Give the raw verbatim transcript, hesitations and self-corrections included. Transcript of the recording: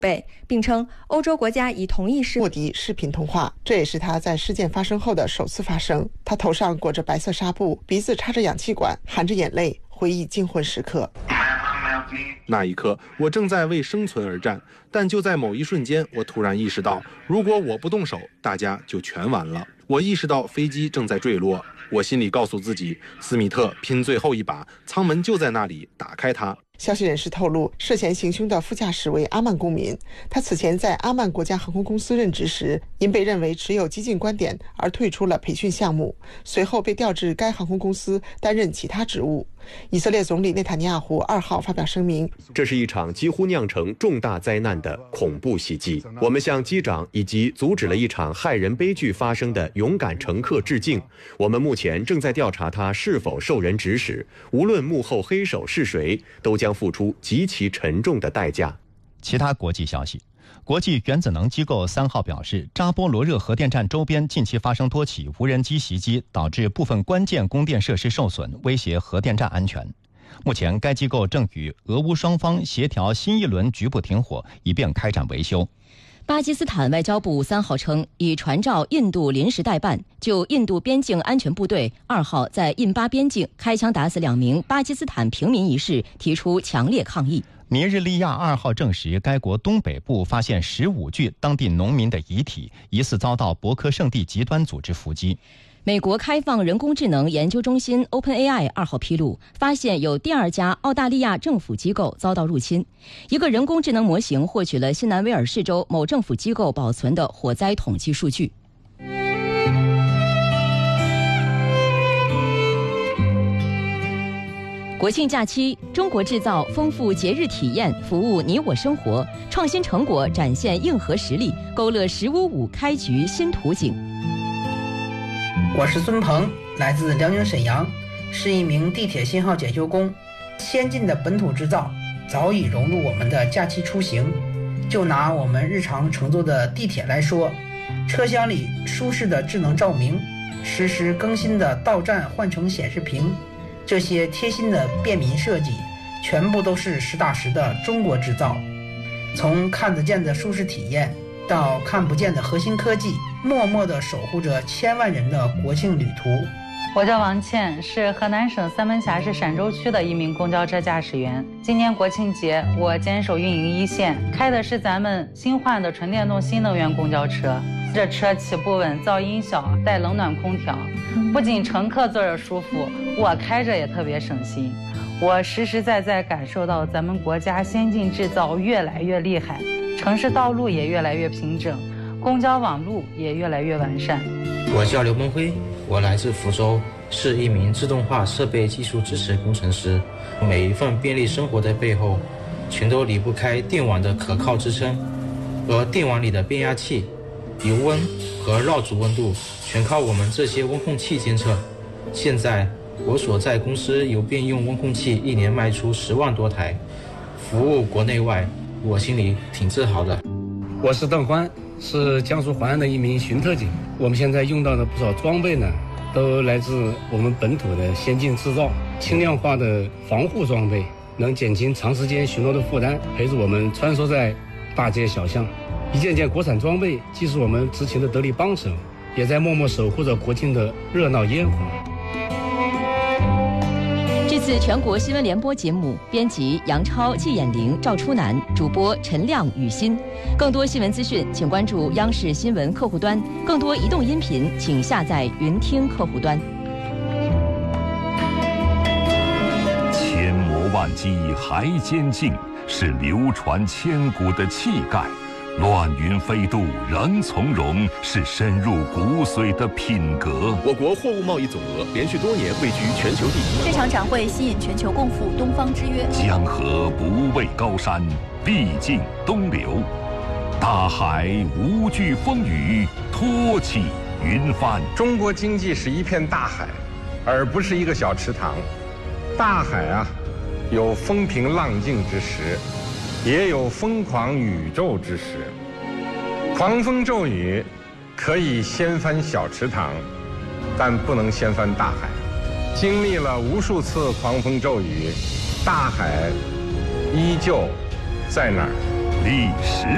备，并称欧洲国家已同意是莫迪视频通话，这也是他在事件发生后的首次发声。他头上裹着白色纱布，鼻子插着氧气管，含着眼泪，回忆惊魂时刻。 那一刻，我正在为生存而战，但就在某一瞬间，我突然意识到，如果我不动手，大家就全完了。我意识到飞机正在坠落，我心里告诉自己，斯密特拼最后一把，舱门就在那里，打开它。 消息人士透露，涉嫌行凶的副驾驶为阿曼公民，他此前在阿曼国家航空公司任职时，因被认为持有激进观点而退出了培训项目，随后被调至该航空公司担任其他职务。以色列总理内塔尼亚胡二号发表声明， 这是一场几乎酿成重大灾难的恐怖袭击，我们向机长以及阻止了一场害人悲剧发生的勇敢乘客致敬。我们目前正在调查他是否受人指使，无论幕后黑手是谁，都将付出极其沉重的代价。 其他国际消息，国际原子能机构三号表示，扎波罗热核电站周边近期发生多起无人机袭击，导致部分关键供电设施受损，威胁核电站安全。目前该机构正与俄乌双方协调新一轮局部停火，以便开展维修。 巴基斯坦外交部三号称，已传召印度临时代办，就印度边境安全部队二号在印巴边境开枪打死两名巴基斯坦平民一事提出强烈抗议。 尼日利亚二号证实，该国东北部发现十五具当地农民的遗体，疑似遭到博科圣地极端组织伏击。 美国开放人工智能研究中心 OpenAI 二号披露，发现有第二家澳大利亚政府机构遭到入侵。一个人工智能模型获取了新南威尔士州某政府机构保存的火灾统计数据。国庆假期，中国制造丰富节日体验，服务你我生活，创新成果展现硬核实力，勾勒十五五开局新图景。 我是孙鹏，来自辽宁沈阳，是一名地铁信号检修工。先进的本土制造早已融入我们的假期出行。就拿我们日常乘坐的地铁来说，车厢里舒适的智能照明，实时更新的到站换乘显示屏，这些贴心的便民设计，全部都是实打实的中国制造。从看得见的舒适体验，到看不见的核心科技，默默地守护着千万人的国庆旅途。 我叫王倩，是河南省三门峡市陕州区的一名公交车驾驶员。今年国庆节，我坚守运营一线，开的是咱们新换的纯电动新能源公交车。这车起步稳，噪音小，带冷暖空调，不仅乘客坐着舒服，我开着也特别省心。我实实在在感受到咱们国家先进制造越来越厉害，城市道路也越来越平整，公交网路也越来越完善。 我叫刘梦辉，我来自福州，是一名自动化设备技术支持工程师。每一份便利生活的背后，全都离不开电网的可靠支撑，而电网里的变压器、油温和绕组温度全靠我们这些温控器监测。现在我所在公司有便用温控器一年卖出十万多台，服务国内外，我心里挺自豪的。 我是邓欢，是江苏淮安的一名巡特警。我们现在用到的不少装备呢，都来自我们本土的先进制造，轻量化的防护装备，能减轻长时间巡逻的负担，陪着我们穿梭在大街小巷。一件件国产装备既是我们执勤的得力帮手，也在默默守护着国庆的热闹烟花。 这次全国新闻联播节目，编辑杨超、季衍玲、赵初南，主播陈亮、雨欣。更多新闻资讯，请关注央视新闻客户端。更多移动音频，请下载云听客户端。 千磨万击还坚劲，是流传千古的气概。乱云飞渡仍从容，是深入骨髓的品格。 我国货物贸易总额连续多年位居全球第一。 这场展会吸引全球共赴东方之约。 江河不畏高山，必尽东流。大海无惧风雨，托起云帆。 中国经济是一片大海，而不是一个小池塘。大海啊，有风平浪静之时，也有疯狂宇宙之时。狂风骤雨可以掀翻小池塘，但不能掀翻大海。经历了无数次狂风骤雨，大海依旧在那儿。 历史